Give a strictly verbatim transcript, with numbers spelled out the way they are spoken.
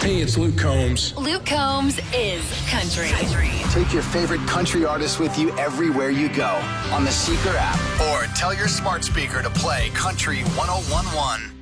Hey, it's Luke Combs. Luke Combs is country. country. Take your favorite country artists with you everywhere you go on the Seeker app, or tell your smart speaker to play Country one oh one one.